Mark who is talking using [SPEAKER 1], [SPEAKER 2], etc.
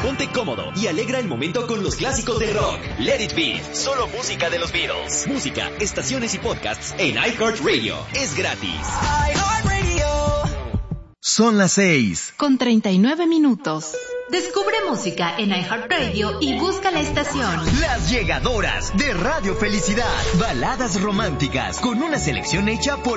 [SPEAKER 1] ponte cómodo y alegra el momento con los clásicos del rock. Let It Be, solo música de los Beatles. Música, estaciones y podcasts en iHeartRadio. Es gratis.
[SPEAKER 2] Son las
[SPEAKER 3] 6:39.
[SPEAKER 4] Descubre música en iHeartRadio y busca la estación
[SPEAKER 2] Las Llegadoras de Radio Felicidad. Baladas románticas con una selección hecha por